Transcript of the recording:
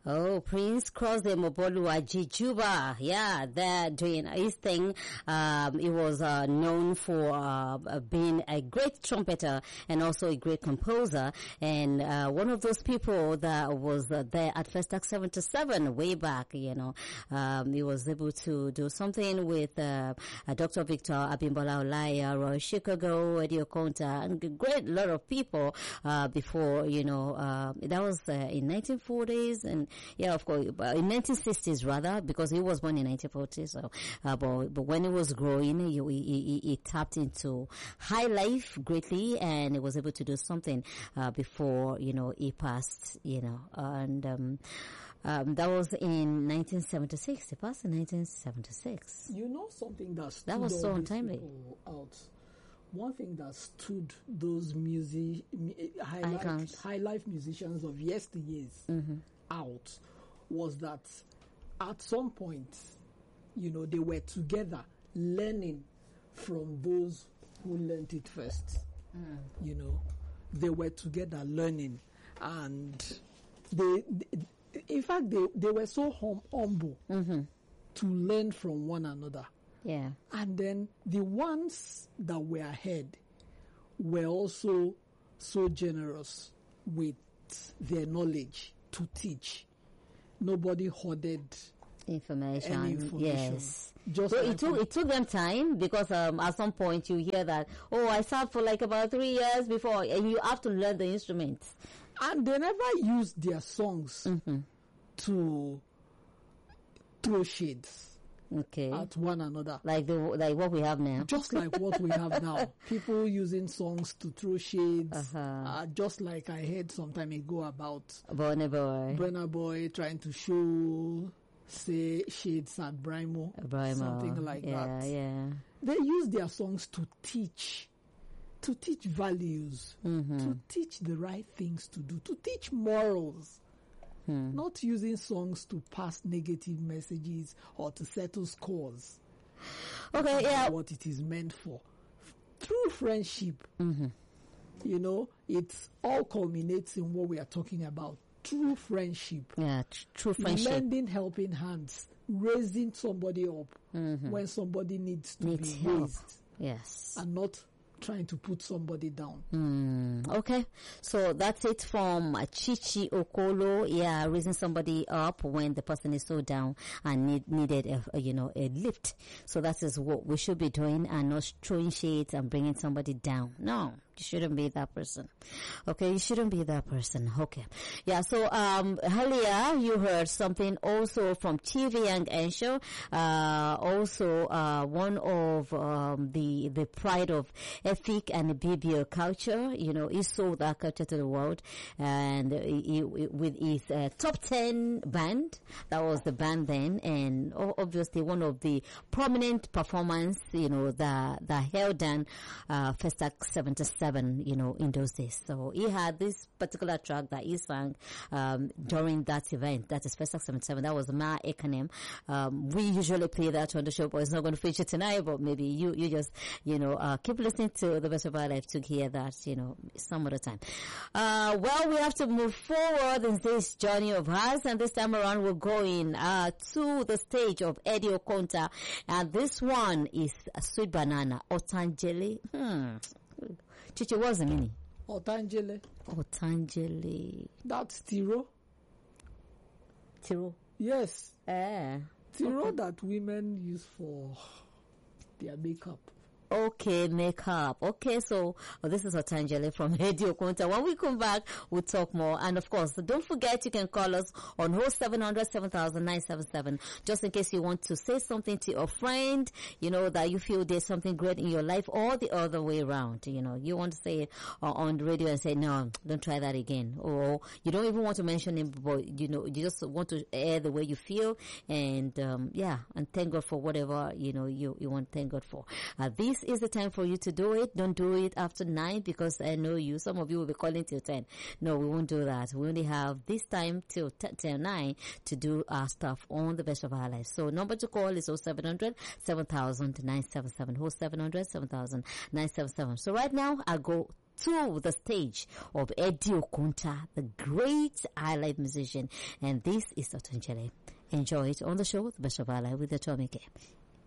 Oh, Prince Crosley Moboluwa Jijuba. Yeah, they're doing his thing. He was known for being a great trumpeter and also a great composer. And one of those people that was there at Festac 77 way back, you know. He was able to do something with Dr. Victor Abimbola Olaya, Roy Chicago, Eddie Okonta, and a great lot of people before, you know, that was in 1940s and yeah, of course, in 1960s rather, because he was born in 1940. So, but when he was growing, he tapped into high life greatly, and he was able to do something before, you know, he passed, you know, and that was in 1976. He passed in 1976. You know something that was so untimely. Out. One thing that stood those high life musicians of yesteryears out was that at some point, you know, they were together learning from those who learned it first. You know, they were together learning, and they in fact, they were so humble to learn from one another. Yeah. And then the ones that were ahead were also so generous with their knowledge to teach. Nobody hoarded information. Yes. Just so like it took them time, because at some point you hear that, oh, I sat for like about 3 years before, and you have to learn the instruments. And they never used their songs to throw shades at one another. Like what we have now. Just like what we have now. People using songs to throw shades. Just like I heard some time ago about Burna Boy trying to say shades at Brimo. Something like that. Yeah. They use their songs to teach values, to teach the right things to do, to teach morals. Not using songs to pass negative messages or to settle scores. Okay, yeah. What it is meant for. True friendship, you know, it all culminates in what we are talking about. True friendship. Yeah, true friendship. Lending helping hands, raising somebody up when somebody needs to be raised. Yes. And not trying to put somebody down. Okay, so that's it from Chichi Okolo. Yeah, raising somebody up when the person is so down and needed a lift. So that is what we should be doing, and not throwing shades and bringing somebody down. No, you shouldn't be that person. Okay, you shouldn't be that person. Okay, yeah. So earlier you heard something also from TV Young Ensho. Also one of the pride of Efik and Ibibio culture. You know, he sold that culture to the world, and with his top 10 band, that was the band then, and obviously one of the prominent performance, you know, that held down Festac 77, you know, in those days. So he had this particular track that he sang during that event, that is Festac 77. That was Ma Ekanem. We usually play that on the show, but it's not going to feature tonight. But maybe you just, you know, keep listening to the Best of Our Life to hear that, you know, some other time. Well, we have to move forward in this journey of ours, and this time around we're going to the stage of Eddie Okonta, and this one is Sweet Banana, Otangele. Chichi, what's the meaning? Otangele. That's Tiro. Yes. Tiro that women use for their makeup. Okay, makeup. Okay, so this is Otangele from Eddie Okonta. When we come back, we'll talk more. And of course, don't forget you can call us on 0700 7977, just in case you want to say something to your friend, you know, that you feel there's something great in your life, or the other way around. You know, you want to say it on the radio and say, no, don't try that again. Or you don't even want to mention him, but you know, you just want to air the way you feel, and and thank God for whatever, you know, you want to thank God for. This is the time for you to do it. Don't do it after 9, because I know some of you will be calling till 10. No, we won't do that. We only have this time till 9 to do our stuff on the Best of Our Lives. So number to call is 0700 7000 977. 0700 7000 977. So right now, I'll go to the stage of Eddie Okunta, the great highlife musician. And this is Otunjele. Enjoy it on the show, The Best of Our Life with Atomike.